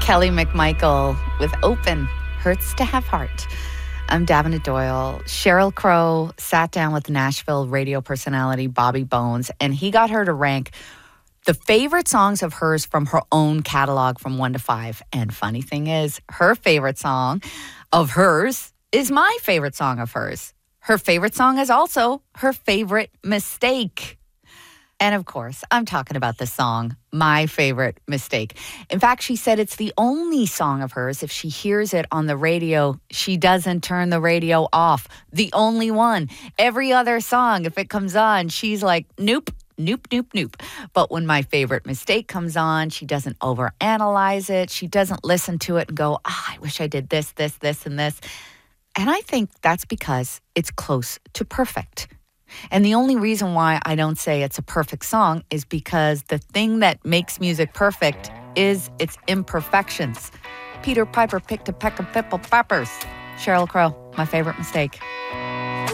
Kelly McMichael with Open, Hurts to Have Heart. I'm Davina Doyle. Sheryl Crow sat down with Nashville radio personality Bobby Bones, and he got her to rank the favorite songs of hers from her own catalog from 1 to 5. And funny thing is, her favorite song of hers is my favorite song of hers. Her favorite song is also her favorite mistake. And of course, I'm talking about the song, My Favorite Mistake. In fact, she said it's the only song of hers, if she hears it on the radio, she doesn't turn the radio off. The only one. Every other song, if it comes on, she's like, nope, nope, nope, nope. But when My Favorite Mistake comes on, she doesn't overanalyze it. She doesn't listen to it and go, I wish I did this, this, this, and this. And I think that's because it's close to perfect. And the only reason why I don't say it's a perfect song is because the thing that makes music perfect is its imperfections. Peter Piper picked a peck of pipple peppers. Sheryl Crow, My Favorite Mistake.